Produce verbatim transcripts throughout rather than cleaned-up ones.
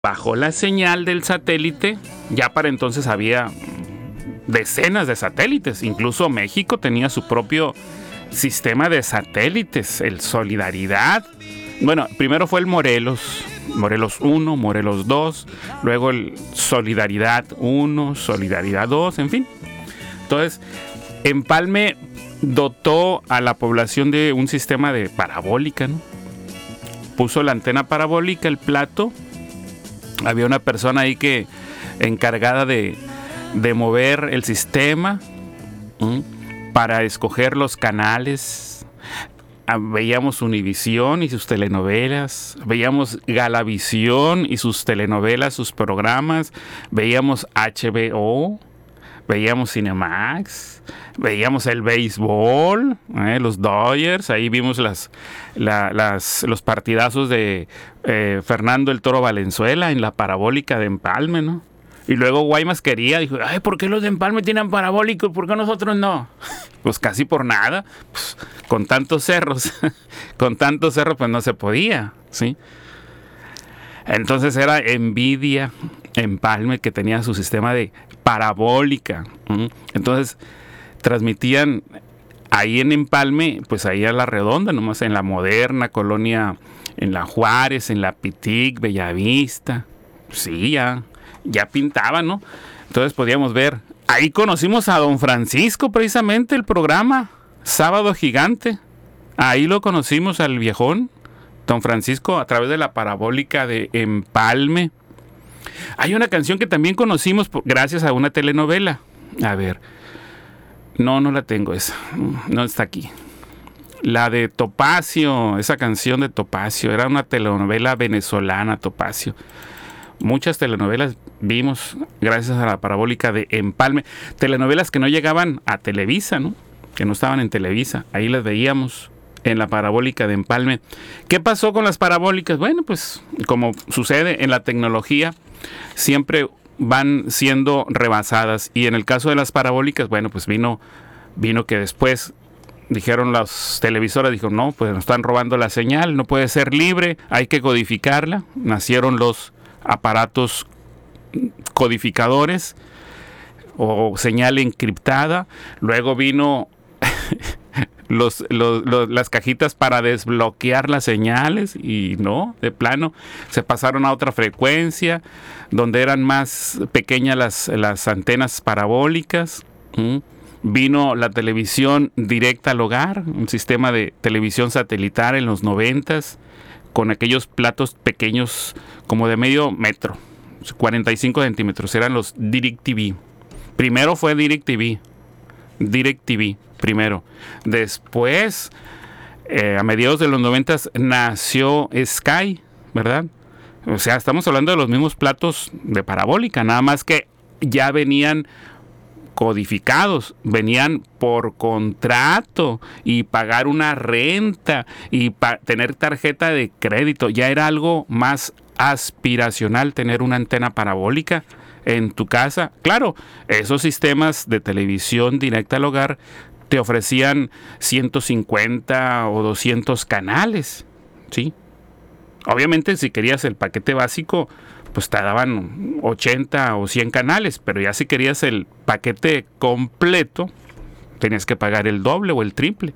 bajó la señal del satélite. Ya para entonces había decenas de satélites. Incluso México tenía su propio sistema de satélites, el Solidaridad. Bueno, primero fue el Morelos, Morelos uno, Morelos dos, luego el Solidaridad uno, Solidaridad dos, en fin. Entonces, Empalme dotó a la población de un sistema de parabólica, ¿no? Puso la antena parabólica, el plato. Había una persona ahí que encargada de, de mover el sistema, ¿sí?, para escoger los canales. Veíamos Univisión y sus telenovelas, veíamos Galavisión y sus telenovelas, sus programas, veíamos H B O, veíamos Cinemax, veíamos el béisbol, ¿eh? Los Dodgers, ahí vimos las, la, las, los partidazos de eh, Fernando el Toro Valenzuela en la parabólica de Empalme, ¿no? Y luego Guaymas quería, dijo, ay, ¿por qué los de Empalme tienen parabólico? ¿Por qué nosotros no? Pues casi por nada, pues, con tantos cerros, con tantos cerros pues no se podía, ¿sí? Entonces era envidia Empalme que tenía su sistema de parabólica. ¿Mm? Entonces transmitían ahí en Empalme, pues ahí a la redonda, nomás en la Moderna, Colonia, en la Juárez, en la Pitic, Bellavista. Sí, ya, ya pintaban, ¿no? Entonces podíamos ver. Ahí conocimos a don Francisco, precisamente, el programa Sábado Gigante. Ahí lo conocimos al viejón, don Francisco, a través de la parabólica de Empalme. Hay una canción que también conocimos por, gracias a una telenovela. A ver, no, no la tengo esa, no está aquí. La de Topacio, esa canción de Topacio, era una telenovela venezolana, Topacio. Muchas telenovelas vimos gracias a la parabólica de Empalme. Telenovelas que no llegaban a Televisa, ¿no? Que no estaban en Televisa. Ahí las veíamos en la parabólica de Empalme. ¿Qué pasó con las parabólicas? Bueno, pues como sucede en la tecnología, siempre van siendo rebasadas. Y en el caso de las parabólicas, bueno, pues vino, vino que después dijeron las televisoras, dijo, no, pues nos están robando la señal, no puede ser libre, hay que codificarla. Nacieron los aparatos codificadores o señal encriptada. Luego vino los, los, los, las cajitas para desbloquear las señales y no, de plano se pasaron a otra frecuencia donde eran más pequeñas las, las antenas parabólicas. ¿Mm? Vino la televisión directa al hogar, un sistema de televisión satelital en los noventas, con aquellos platos pequeños como de medio metro, cuarenta y cinco centímetros, eran los DirecTV. Primero fue DirecTV, DirecTV primero. Después, eh, a mediados de los noventas, nació Sky, ¿verdad? O sea, estamos hablando de los mismos platos de parabólica, nada más que ya venían codificados, venían por contrato y pagar una renta y pa- tener tarjeta de crédito. Ya era algo más aspiracional tener una antena parabólica en tu casa. Claro, esos sistemas de televisión directa al hogar te ofrecían ciento cincuenta o doscientos canales, ¿sí? Obviamente si querías el paquete básico, pues te daban ochenta o cien canales, pero ya si querías el paquete completo, tenías que pagar el doble o el triple.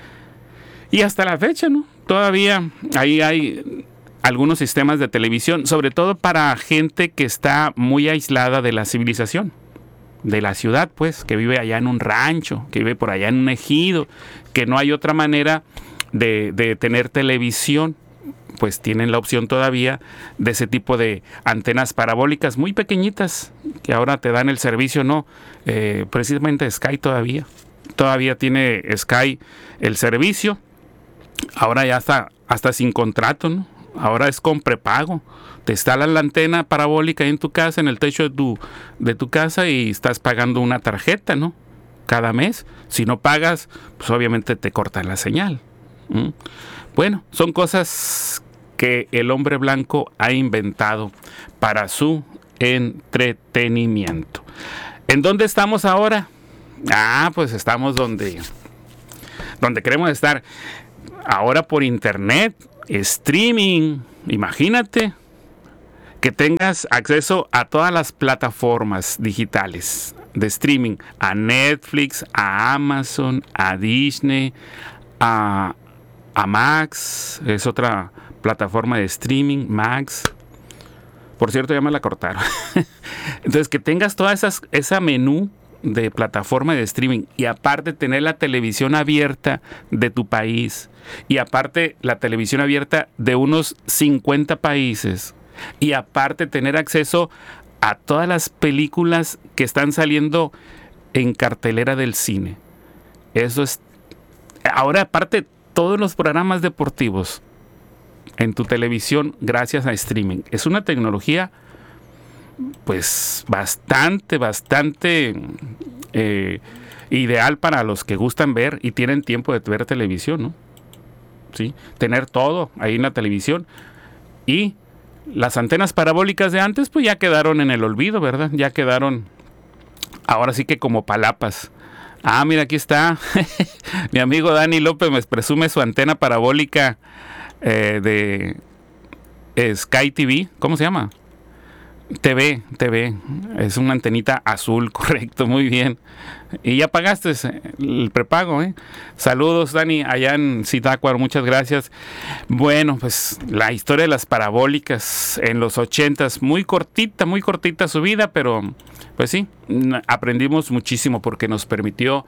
Y hasta la fecha, ¿no? Todavía ahí hay algunos sistemas de televisión, sobre todo para gente que está muy aislada de la civilización, de la ciudad, pues, que vive allá en un rancho, que vive por allá en un ejido, que no hay otra manera de, de tener televisión. Pues tienen la opción todavía de ese tipo de antenas parabólicas muy pequeñitas que ahora te dan el servicio, ¿no? Eh, precisamente Sky todavía, todavía tiene Sky el servicio, ahora ya está hasta sin contrato, ¿no? Ahora es con prepago, te instalan la antena parabólica en tu casa, en el techo de tu, de tu casa y estás pagando una tarjeta, ¿no? Cada mes, si no pagas, pues obviamente te cortan la señal. ¿Mm? Bueno, son cosas que el hombre blanco ha inventado para su entretenimiento. ¿En dónde estamos ahora? Ah, pues estamos donde, donde queremos estar. Ahora por internet, streaming, imagínate. que tengas acceso a todas las plataformas digitales de streaming, a Netflix, a Amazon, a Disney, a, a Max, es otra plataforma de streaming, Max. Por cierto, ya me la cortaron. Entonces, que tengas toda esas, esa menú de plataforma de streaming y aparte tener la televisión abierta de tu país y aparte la televisión abierta de unos cincuenta países y aparte tener acceso a todas las películas que están saliendo en cartelera del cine. Eso es... Ahora aparte todos los programas deportivos en tu televisión gracias a streaming. Es una tecnología pues bastante, bastante eh, ideal para los que gustan ver y tienen tiempo de ver televisión, ¿no? ¿Sí? Tener todo ahí en la televisión. Y las antenas parabólicas de antes pues ya quedaron en el olvido, ¿verdad? Ya quedaron ahora sí que como palapas. Ah, mira, aquí está. Mi amigo Dani López me presume su antena parabólica eh, de eh, Sky T V. ¿Cómo se llama? T V, T V. Es una antenita azul, correcto, muy bien. Y ya pagaste el prepago, ¿eh? Saludos, Dani, allá en Zitácuaro, muchas gracias. Bueno, pues la historia de las parabólicas en los ochentas, muy cortita, muy cortita su vida, pero pues sí, aprendimos muchísimo porque nos permitió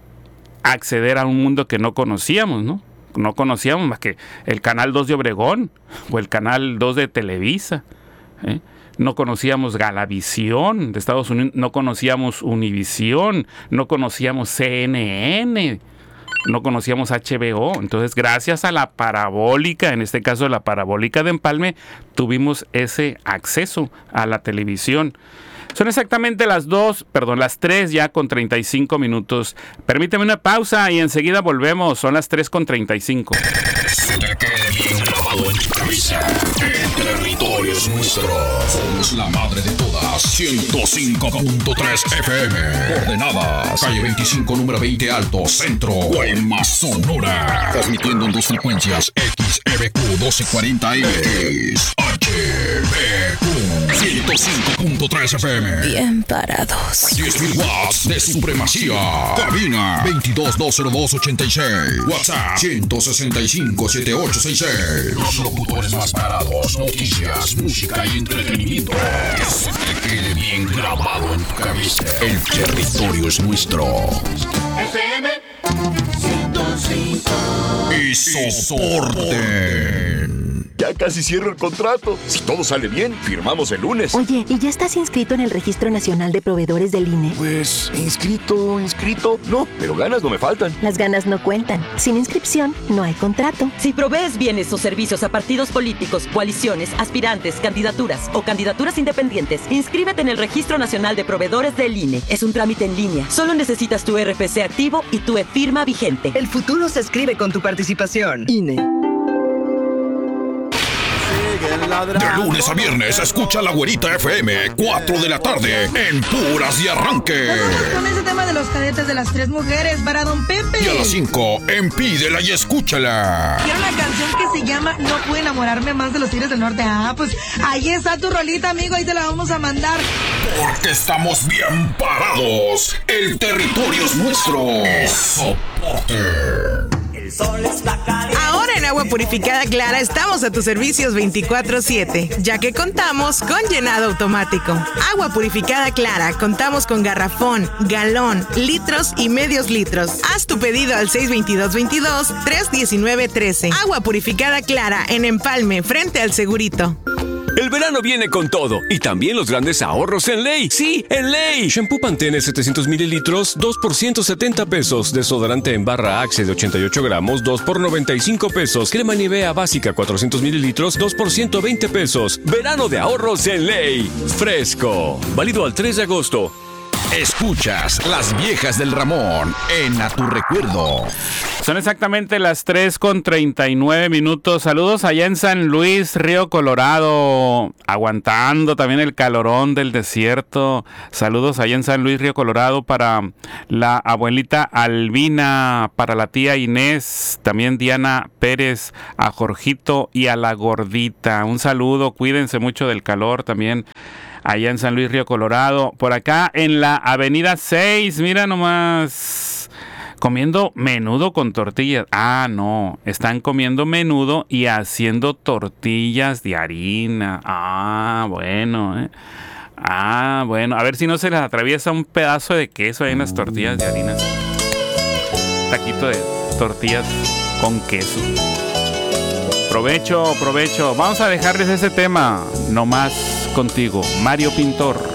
acceder a un mundo que no conocíamos, ¿no? No conocíamos más que el Canal dos de Obregón o el Canal dos de Televisa, ¿eh? No conocíamos Galavisión de Estados Unidos, no conocíamos Univisión, no conocíamos C N N, no conocíamos H B O. Entonces, gracias a la parabólica, en este caso la parabólica de Empalme, tuvimos ese acceso a la televisión. Son exactamente las dos, perdón, las tres ya con treinta y cinco minutos. Permíteme una pausa y enseguida volvemos. Son las tres con treinta y cinco. Se te quede bien grabado en tu cabeza. El territorio es nuestro. Somos la madre de todas. ciento cinco punto tres F M. Coordenadas. Calle veinticinco, número veinte Alto, Centro. Guaymas, Sonora. Transmitiendo en dos frecuencias. X E B Q doce cuarenta X. H B Q ciento cinco punto tres F M. Bien parados. diez mil watts de supremacía. Cabina veintidós dos cero dos ochenta y seis. WhatsApp ciento sesenta y cinco setenta y ocho sesenta y seis. Los locutores más parados. Noticias, música y entretenimiento. Que se te quede bien grabado en tu cabeza. El territorio es nuestro. F M ciento cinco. Y soporte. Ya casi cierro el contrato. Si todo sale bien, firmamos el lunes. Oye, ¿y ya estás inscrito en el Registro Nacional de Proveedores del I N E? Pues, inscrito, inscrito. No, pero ganas no me faltan. Las ganas no cuentan. Sin inscripción, no hay contrato. Si provees bienes o servicios a partidos políticos, coaliciones, aspirantes, candidaturas o candidaturas independientes, inscríbete en el Registro Nacional de Proveedores del I N E. Es un trámite en línea. Solo necesitas tu R F C activo y tu e-firma vigente. El futuro se escribe con tu participación. I N E. De lunes a viernes, escucha La Güerita F M, cuatro de la tarde, en Puras y Arranque. Con ese tema de los cadetes de las tres mujeres para Don Pepe. Y a las cinco, en Pídela y Escúchala. Quiero una canción que se llama No puedo enamorarme más de los Tigres del Norte. Ah, pues ahí está tu rolita, amigo, ahí te la vamos a mandar. Porque estamos bien parados. El territorio es nuestro. Soporte. Ahora en Agua Purificada Clara estamos a tus servicios veinticuatro siete, ya que contamos con llenado automático. Agua Purificada Clara, contamos con garrafón, galón, litros y medios litros. Haz tu pedido al seis veintidós veintidós, tres diecinueve trece. Agua Purificada Clara en Empalme, frente al Segurito. El verano viene con todo y también los grandes ahorros en Ley. Sí, en Ley. Shampoo Pantene setecientos mililitros, dos por ciento setenta pesos. Desodorante en barra Axe de ochenta y ocho gramos, dos por noventa y cinco pesos. Crema Nivea básica cuatrocientos mililitros, dos por ciento veinte pesos. Verano de ahorros en Ley. Fresco. Válido al tres de agosto. Escuchas Las Viejas del Ramón en A Tu Recuerdo. Son exactamente las tres con treinta y nueve minutos. Saludos allá en San Luis, Río Colorado, aguantando también el calorón del desierto. Saludos allá en San Luis, Río Colorado, para la abuelita Albina, para la tía Inés, también Diana Pérez, a Jorgito y a la gordita. Un saludo, cuídense mucho del calor también allá en San Luis, Río Colorado. Por acá en la avenida seis, mira nomás, comiendo menudo con tortillas. Ah, no, están comiendo menudo y haciendo tortillas de harina. Ah, bueno, eh. Ah, bueno, a ver si no se les atraviesa un pedazo de queso ahí en las tortillas de harina. Taquito de tortillas con queso. Provecho, provecho. Vamos a dejarles ese tema nomás contigo, Mario Pintor.